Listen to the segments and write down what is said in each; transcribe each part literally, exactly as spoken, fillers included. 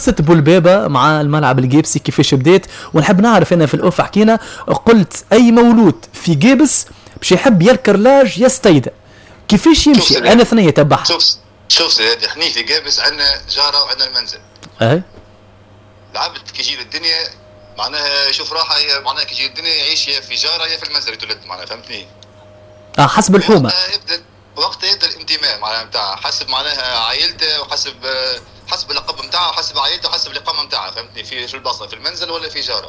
قصة بولبابة مع الملعب الجيبسي كيفاش بديت؟ ونحب نعرف أنا في الأوف حكينا قلت أي مولود في جيبس باش يحب يالكرلاج يا ستيدة كيفاش يمشي؟ أنا ثنية تبعها. شوف شوف هذه احنا في جيبس عندنا جارة وعندنا المنزل. أي العبد كي يجي للدنيا معناها يشوف راحة معناها كي يجي للدنيا يعيش يا في جارة يا في المنزل يتولد معناها فهمتني؟ اه حسب الحومة. وقتها يبدا وقتها يبدا الانتماء معناها نتاعها حسب معناها عائلته وحسب حسب اللقب نتاعها وحسب عائلته وحسب الاقامة نتاعها فهمتني في في البلاصة في المنزل ولا في جارة.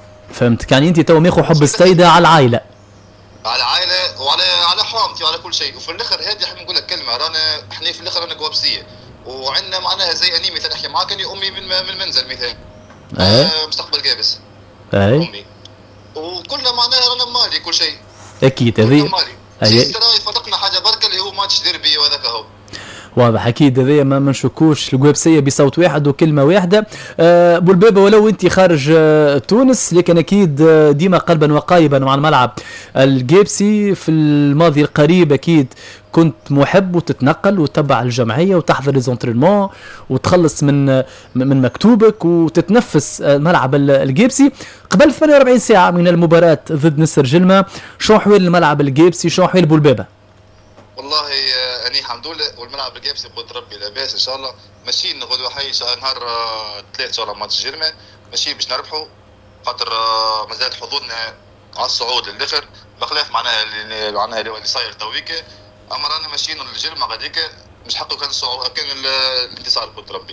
فهمتك يعني أنت تو ماخو حب ستيدة على العائلة. على العائلة وعلى على حومتي وعلى كل شيء وفي الآخر هذه احنا نقول لك كلمة رانا احنا في الآخر رانا قوابسية وعندنا معناها زي أني مثلا أحكي معاك أني أمي من من المنزل مثال. أه. مستقبل جابس. أي. أمي. وكلنا معناها رانا مالي كل شيء. أكيد هذه. مالي. أي. ترى يفرقنا حاجة بركة اللي هو ماتش ديربي وهذاك هو. واضح اكيد هذايا ما منشكوش القوابسيه بصوت واحد وكلمه واحده. أه بولبابه ولو انت خارج أه تونس لكن اكيد أه ديما قلبا وقالبا مع الملعب الجيبسي. في الماضي القريب اكيد كنت محب وتتنقل وتتبع الجمعيه وتحضر ليزونترينمون وتخلص من من مكتوبك وتتنفس الملعب الجيبسي. قبل ثمانية وأربعين ساعه من المباراه ضد نصر جلمه شو حوال الملعب الجيبسي شو حوال بولبابه؟ والله اني الحمد لله والملعب الجيبسي قلت ربي لاباس ان شاء الله ماشيين غدوه حي نهار ثلاث ان شاء الله ماتش جيرمان ماشيين باش نربحوا خاطر مازال حظوظنا على الصعود للاخر بخلاف معناها اللي معناها اللي صاير تويكا اما رانا ماشيين للجيرمان غاديك مش حقه كان الصعود كان الانتصار قلت ربي.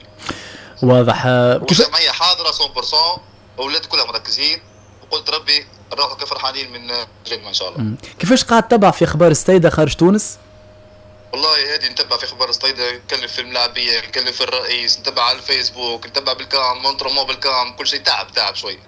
واضح. الجمعيه حاضره مية بالمية واولاد كلها مركزين وقلت ربي نروحوا كفرحانين من جيرمان ان شاء الله. كيفاش قاعد تتبع في اخبار ستيدة خارج تونس؟ والله هذه نتبع في اخبار ستيدة نتكلم في الملاعبيه نتكلم في الرئيس نتبع على الفيسبوك نتبع بالكام مونترمو بالكام كل شيء تعب تعب شوي.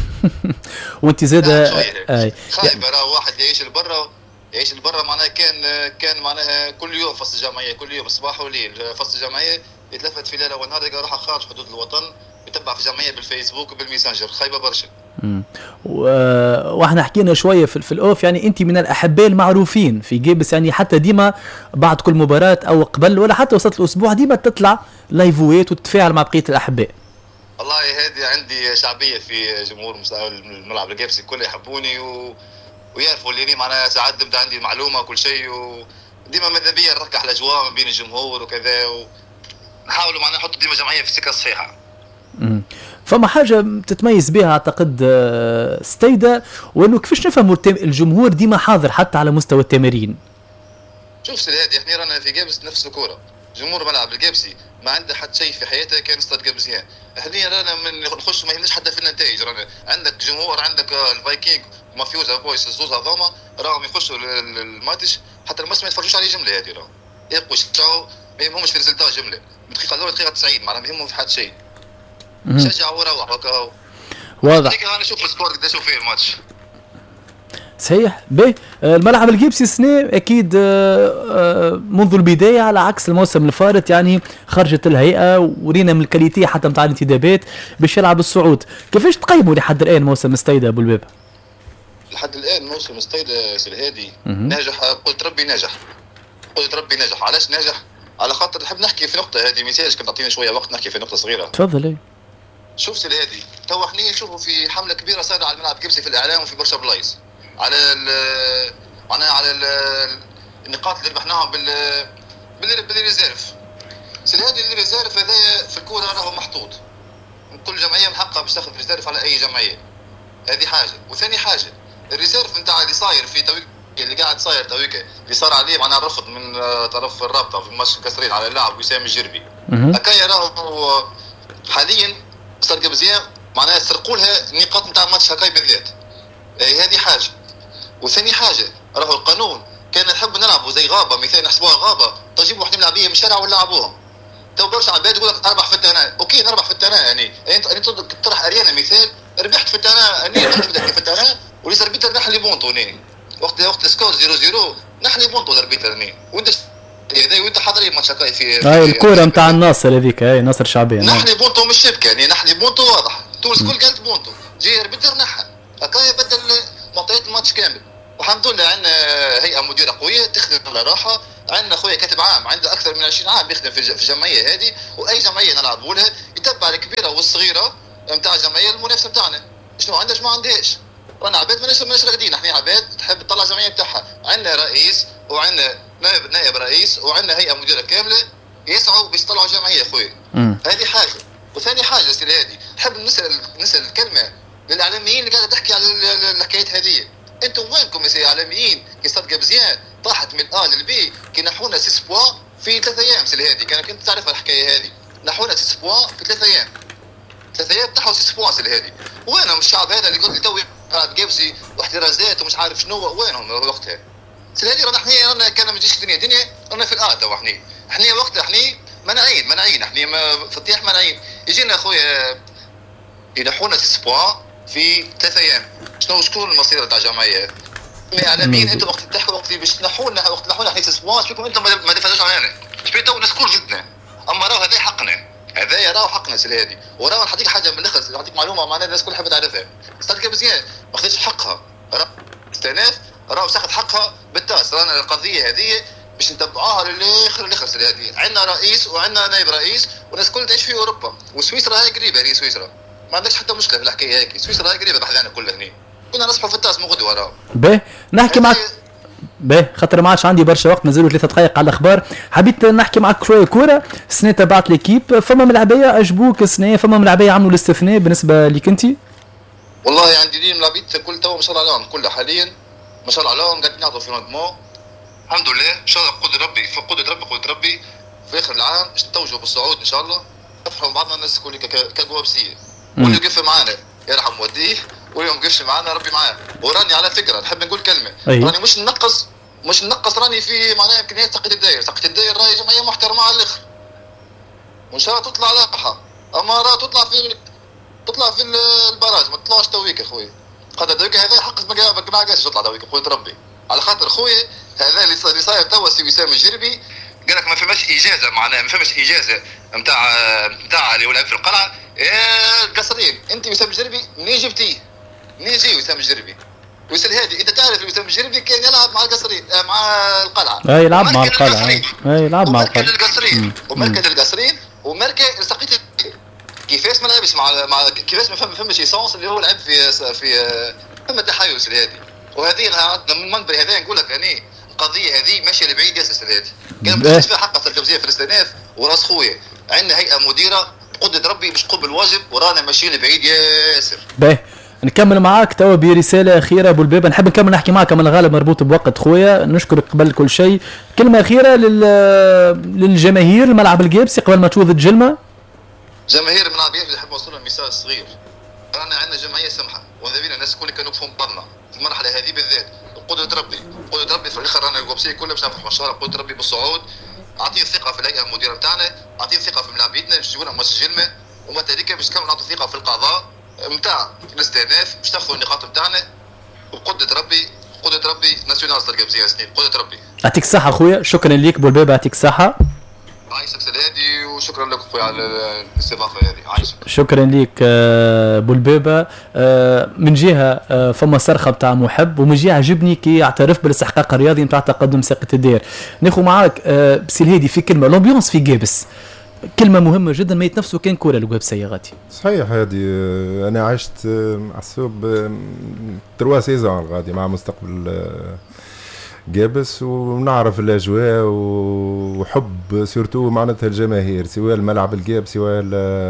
وانت زاده اي خايف راه واحد يعيش لبرا يعيش لبرا معناها كان كان معناها كل يوم فصل جمعيه كل يوم صباح وليل فصل جمعيه يتلفت في ليله ونهار يلقى روحه خارج حدود الوطن يتبع في جمعيه بالفيسبوك وبالميسنجر خايبه برشا. امم واحنا حكينا شويه في, في الاوف يعني انت من الاحباء المعروفين في جيبس يعني حتى ديما بعد كل مباراه او قبل ولا حتى وسط الاسبوع ديما تطلع لايفوات وتتفاعل مع بقيه الاحباء. والله هذه عندي شعبيه في جمهور الملعب الجيبسي الكل يحبوني و... ويعرفوا اللي معناها ساعات تبدا عندي معلومه وكل شيء وديما ماذا بيا نركح الاجواء ما بين الجمهور وكذا ونحاولوا معناها نحطوا ديما جمعيه في السكه الصحيحه. امم فما حاجه تتميز بها اعتقد ستيدة وانه كيفاش نفهموا الجمهور ديما حاضر حتى على مستوى التمارين. شوف سيدي هذه احنا رانا في جابس نفس الكوره جمهور ملعب الجابسي ما عنده حد شيء في حياته كان استاد جابسيان احنا رانا من نخش ما يهمناش حتى في النتائج رانا عندك جمهور عندك الفايكينغ مافيوزا بويس الزوز هذوما راهم يخشوا الماتش حتى الماتش ما يتفرجوش عليه جمله هذه راهم يبقوا يشجعوا ما يهمهمش في ريزلتا جمله الدقيقه الاولى دقيقه تسعين معناها ما يهمهم في حد شيء شجع وروح هكا واضح. انا نشوف السكور قداش فيه الماتش صحيح. به الملعب الجيبسي السنه اكيد منذ البدايه على عكس الموسم الفارط يعني خرجت الهيئه ورينا من الكاليتي حتى نتاع الانتدابات باش يلعب الصعود. كيفاش تقيموا لحد الان موسم ستيدة ابو الباب؟ لحد الان موسم ستيدة الهادي ناجح قلت ربي ناجح قلت ربي ناجح علاش ناجح على خاطر نحب نحكي في نقطه هذه مثال كنت تعطيني شويه وقت نحكي في نقطه صغيره. تفضل. شوف سي هادي تو احنا نشوفوا في حمله كبيره صايره على الملعب جيبسي في الاعلام وفي برشا بلايص على ال معناها على ال النقاط اللي ربحناهم بال بال بالريزيرف. سي هادي الريزيرف هذا في الكوره راهو محطوط كل جمعيه من حقها باش تاخذ ريزيرف على اي جمعيه هذه حاجه. وثاني حاجه الريزيرف نتاع اللي صاير في تويك اللي قاعد صاير تويكا اللي صار عليه معناها رفض من طرف الرابطه في ماتش كسرين على اللاعب وسام الجربي هكايا راهو حاليا صار قبزيان معناها سرقوا لها النقاط نتاع الماتش هكاي بالذات هذه حاجه. وثاني حاجه راهو القانون كان نحب نلعبوا زي غابه مثال نحسبوها غابه تجيبوا واحد ملاعبيه من الشارع ونلعبوهم تو برشا عباد يقول لك اربح في التناء اوكي نربح في التناء يعني انت انت تطرح اريانا مثال ربحت في التناء اني تبدا في التناء وليس ربيتر نحلي بونطو ني وقت وقت سكور صفر صفر نحلي بونطو ربيتر ني وانت هذا وانت حاضرين ماتش هكاي في هاي الكوره نتاع الناصر هذيك هاي ناصر شعبيه نحلي بونطو مش شبكه يعني نحلي بونطو واضح تونس كل قالت بونطو جي ربيتر نحى هكايا بدل معطيات الماتش كامل. والحمد لله عندنا هيئه مديره قويه تخدم على راحه عندنا خويا كاتب عام عنده اكثر من عشرين عام يخدم في الجمعيه هذه واي جمعيه نلعبوا لها يتبع الكبيره صغيره نتاع الجمعيه المنافسه نتاعنا. شنو عندها شنو ما عندهاش. رانا عباد ماناش ماناش راقدين، احنا عباد تحب تطلع الجمعيه نتاعها. عندنا رئيس وعندنا نائب نائب رئيس وعندنا هيئه مديره كامله يسعوا باش يطلعوا جمعيه خويا. هذه حاجه. وثاني حاجه سي هذه نحب نسال نسال الكلمه للاعلاميين اللي قاعده تحكي على الحكايات هذه. انتم وينكم يا اعلاميين؟ كي صدقه مزيان طاحت من الان للبي كي نحونا ستة بوا في ثلاث ايام سي هذه. كانك انت تعرف الحكايه هذه. نحونا ستة بوا في ثلاث ايام. ثلاث ايام تحوا ستة بوا سي هذه. وينهم الشعب هذا اللي قلت لي توي قاعد جابسي واحترازات ومش عارف شنو؟ وينهم وقتها؟ سي هذه رانا احنا رانا كان ما تجيش الدنيا دنيا رانا في الان تو احنا احنا وقتها احنا منعين منعين احنا ما فتيح منعين. يجينا اخويا ينحونا ستة بوا في ثلاث ايام. شنو شكون المصير تاع الجمعيه؟ الاعلاميين انتم وقت تحكوا وقت باش تنحونا وقت تنحونا احنا ستة بوا فيكم انتم ما دفعتوش علينا. شبيه تو الناس كل جدنا. اما راهو هذا حقنا. هذا راهو حقنا سي هذه. وراهو نعطيك حاجه من الاخر نعطيك معلومه معناها الناس كل حابه تعرفها. صدق مزيان ما خدتش حقها. راه استئناف راهو ساخذ حقها بالتاس. رانا القضيه هذه باش نتبعوها للاخر الاخر سي هذه. عندنا رئيس وعندنا نائب رئيس والناس كل تعيش في اوروبا وسويسرا هاي قريبه هي سويسرا. ما عندكش حتى مشكله في الحكايه هيك. سويسرا هاي قريبه بحذانا كلها هنا. كنا نصحوا في التاس من غدوه راهو. باهي نحكي معك باهي خاطر ما عادش عندي برشا وقت مازالوا ثلاثة دقائق على الاخبار. حبيت نحكي معك شويه كوره. السنه تبعت ليكيب فما ملاعبيه عجبوك السنه؟ فما ملاعبيه عملوا الاستثناء بالنسبه ليك انت؟ والله عندي لي ملاعبيه كل تو ما شاء الله عليهم كلها حاليا ما شاء الله عليهم قاعدين يعطوا في روندمون الحمد لله. ان شاء الله بقدر ربي في قدر ربي قدر ربي في اخر العام باش نتوجوا بالصعود ان شاء الله. نفرحوا بعضنا الناس كل كجوابسيه. واللي يقف معانا يرحم والديه واللي ما يقفش معانا ربي معاه. وراني على فكره نحب نقول كلمه أيه. راني مش ننقص مش ننقص راني في معناها امكانيات ساقية الداير. ساقية الداير راهي جمعيه محترمه على الاخر وان شاء الله تطلع لاحه. اما راه تطلع في تطلع في البراج ما تطلعش تويك اخويا. خاطر تويك هذا حق ما قاعدش تطلع تويك خويا ربي على خاطر خويا هذا اللي صاير توا سي وسام الجربي قال لك ما فماش اجازه معناها ما فماش اجازه نتاع نتاع اللي ولعب في القلعه القصرين. انت وسام الجربي منين جبتيه؟ منين جاي وسام الجربي؟ ويسال هادي انت تعرف وسام الجربي كان يلعب مع القصرين مع القلعه. اي يلعب مع القلعه. اي يلعب مع القلعه. القصرين ومركز القصرين ومركز سقيت كيفاش ما لعبش مع مع كيفاش ما فهم فهمش ايسونس اللي هو لعب في في فما تحيز لهادي. وهذه عندنا من المنبر هذا نقول لك راني القضيه هذه ماشيه لبعيد ياسر هذه. كان ما فيها حق في الجوزيه في الاستئناف وراس خويا. عندنا هيئه مديره بقدره ربي باش تقوم بالواجب ورانا ماشيين لبعيد ياسر. باهي نكمل معاك توا برساله اخيره ابو البيبه. نحب نكمل نحكي معاك من الغالب مربوط بوقت خويا. نشكرك قبل كل شيء. كلمه اخيره لل للجماهير الملعب القابسي قبل ما تشوف الجلمه. جماهير الملعب القابسي نحب نوصل لهم مثال صغير. رانا عندنا جمعيه سمحه وماذا بينا الناس الكل كانوا يوقفوا بطننا في المرحله هذه بالذات. قدره ربي قدره ربي في الاخر رانا القابسي كلها باش نفرحوا ان شاء الله قدره ربي بالصعود. اعطيه الثقه في الهيئه المديره نتاعنا. اعطيه الثقه في ملاعبيتنا باش يجيبوا لنا ماتش الجلمه وما ذلك باش كامل نعطوا ثقه في القضاء نتاع الاستئناف باش تاخذوا النقاط نتاعنا وقدره ربي قدره ربي ناسيونال صار قبل سنين قدره ربي. يعطيك الصحه خويا. شكرا لك بولبيبه يعطيك الصحه. عايشك سلادي وشكرا لك خويا على الاستضافه هذه. عايشك. شكرا لك بولبيبه. من جهه فما صرخه بتاع محب ومن جهه عجبني كي يعترف بالاستحقاق الرياضي نتاع تقدم ساقية الدير. ناخذ معاك بسي الهادي في كلمه لومبيونس في قابس كلمه مهمه جدا ما يتنفسوا كان كوره القابسيه غادي. صحيح هذه انا عشت محسوب تروا سيزون غادي مع مستقبل قابس ونعرف الاجواء وحب سورتو معناتها الجماهير سواء الملعب القابسي سواء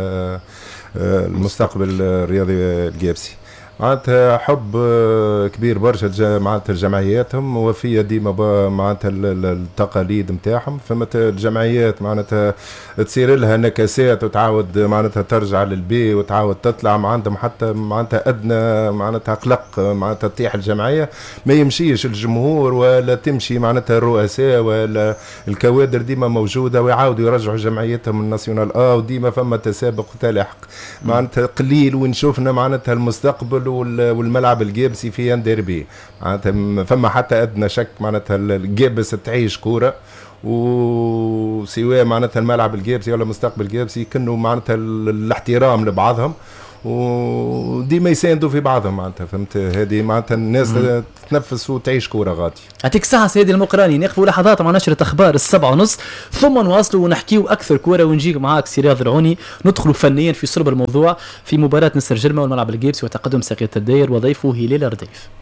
المستقبل الرياضي القابسي. معناتها حب كبير برشا معناتها الجمعياتهم وفيه ديما معناتها التقاليد نتاعهم. فما الجمعيات معناتها تصير لها نكسات وتعاود معناتها ترجع للبي وتعاود تطلع ما عندهم حتى معناتها ادنى معناتها قلق معناتها تطيح الجمعيه. ما يمشيش الجمهور ولا تمشي معناتها الرؤساء ولا الكوادر ديما موجوده ويعاودوا يرجعوا جمعيتهم الناسيونال اه وديما فما تسابق وتلاحق معناتها قليل وين شفنا معناتها المستقبل والملعب القابسي في اندربي معناتها فما حتى ادنى شك معناتها القابس تعيش كوره وسواء معناتها الملعب القابسي ولا مستقبل القابسي كانوا معناتها الاحترام لبعضهم وديما يساندوا في بعضهم معناتها فهمت. هذه معناتها الناس تتنفس وتعيش كوره غادي. يعطيك الصحة سيدي المقراني. نقفوا لحظات مع نشرة أخبار السبعة ونص ثم نواصلوا ونحكيوا أكثر كورة ونجيك معاك سي رياض العوني ندخلوا فنيا في صلب الموضوع في مباراة نصر جرمة والملعب الجيبسي وتقدم ساقية الداير وضيفه هلال رديف.